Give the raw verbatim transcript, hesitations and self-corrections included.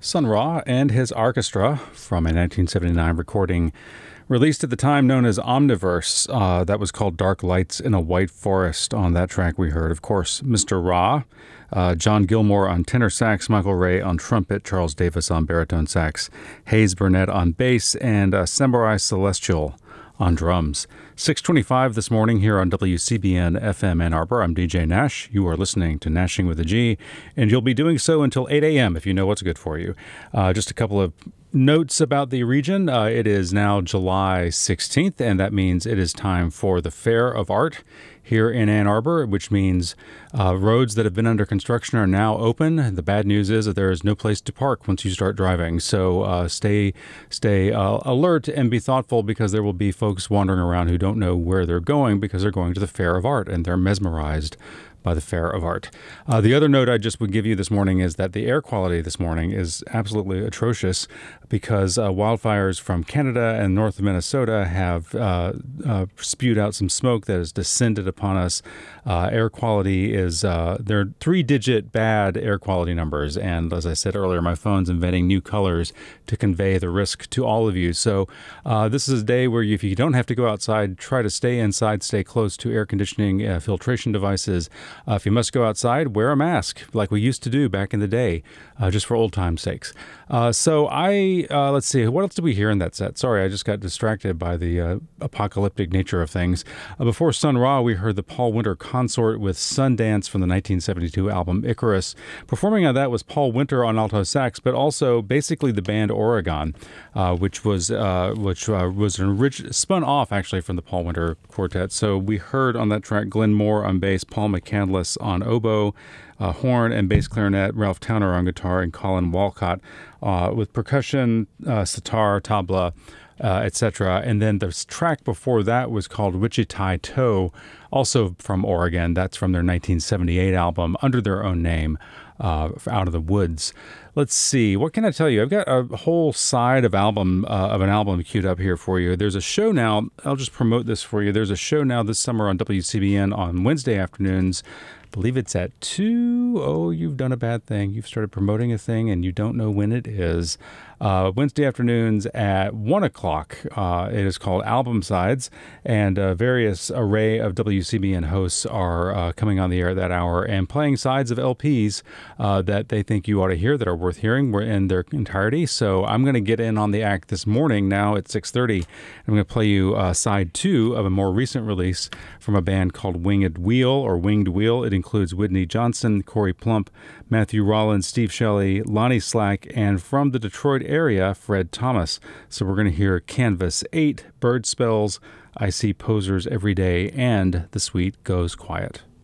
Sun Ra and his orchestra from a nineteen seventy-nine recording released at the time known as Omniverse. Uh, that was called Dark Lights in a White Forest. On that track we heard, of course, Mister Ra, uh, John Gilmore on tenor sax, Michael Ray on trumpet, Charles Davis on baritone sax, Hayes Burnett on bass, and uh, Samurai Celestial on drums. six twenty-five this morning here on W C B N F M Ann Arbor. I'm D J Nash. You are listening to Nashing with a G, and you'll be doing so until eight a.m. if you know what's good for you. Uh, just a couple of notes about the region. Uh, it is now July sixteenth, and that means it is time for the Fair of Art here in Ann Arbor, which means uh, roads that have been under construction are now open. The bad news is that there is no place to park once you start driving. So uh, stay stay uh, alert and be thoughtful, because there will be folks wandering around who don't know where they're going because they're going to the Fair of Art and they're mesmerized by the Fair of Art. Uh, the other note I just would give you this morning is that the air quality this morning is absolutely atrocious, because uh, wildfires from Canada and north of Minnesota have uh, uh, spewed out some smoke that has descended upon us. Uh, air quality is, uh, there are three-digit bad air quality numbers, and as I said earlier, my phone's inventing new colors to convey the risk to all of you. So uh, this is a day where you, if you don't have to go outside, try to stay inside, stay close to air conditioning, uh, filtration devices. Uh, if you must go outside, wear a mask like we used to do back in the day, uh, just for old time's sakes. Uh, so I, uh, let's see, what else did we hear in that set? Sorry, I just got distracted by the uh, apocalyptic nature of things. Uh, before Sun Ra, we heard the Paul Winter Consort with Sundance from the nineteen seventy-two album Icarus. Performing on that was Paul Winter on alto sax, but also basically the band Oregon, uh, which was uh, which uh, was an orig- spun off actually from the Paul Winter Quartet. So we heard on that track Glenn Moore on bass, Paul McCandless on oboe, uh, horn and bass clarinet, Ralph Towner on guitar, and Colin Walcott uh, with percussion, uh, sitar, tabla, uh, et cetera. And then the track before that was called Wichita Toe, also from Oregon. That's from their nineteen seventy-eight album under their own name, uh, Out of the Woods. Let's see, what can I tell you? I've got a whole side of album uh, of an album queued up here for you. There's a show now. I'll just promote this for you. There's a show now this summer on W C B N on Wednesday afternoons. I believe it's at two. Oh, you've done a bad thing. You've started promoting a thing and you don't know when it is. Uh, Wednesday afternoons at one o'clock. Uh, it is called Album Sides, and a various array of W C B N hosts are uh, coming on the air at that hour and playing sides of L Ps uh, that they think you ought to hear, that are worth hearing in their entirety. So I'm going to get in on the act this morning now at six thirty. I'm going to play you uh, side two of a more recent release from a band called Winged Wheel or Winged Wheel. It includes Whitney Johnson, Corey Plump, Matthew Rollins, Steve Shelley, Lonnie Slack, and from the Detroit area, Fred Thomas. So we're going to hear Canvas eight, Bird Spells, I See Posers Every Day, and The Sweet Goes Quiet.